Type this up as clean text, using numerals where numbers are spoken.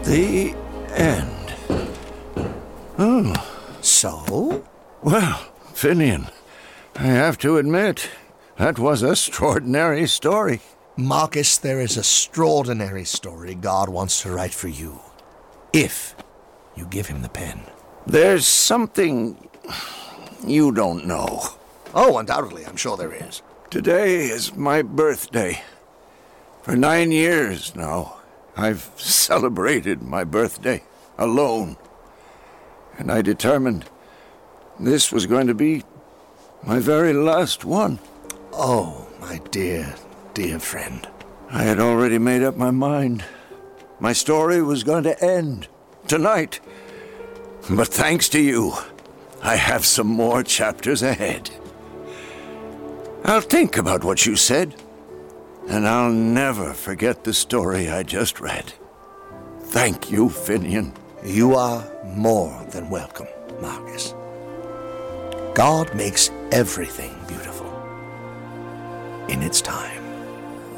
The end. Oh. So? Well, Finian, I have to admit, that was an extraordinary story. Marcus, there is a extraordinary story God wants to write for you. If you give him the pen. There's something you don't know. Oh, undoubtedly, I'm sure there is. Today is my birthday. For 9 years now, I've celebrated my birthday alone. And I determined this was going to be my very last one. Oh, my dear, dear friend. I had already made up my mind. My story was going to end tonight. But thanks to you, I have some more chapters ahead. I'll think about what you said, and I'll never forget the story I just read. Thank you, Finian. You are more than welcome, Marcus. God makes everything beautiful in its time.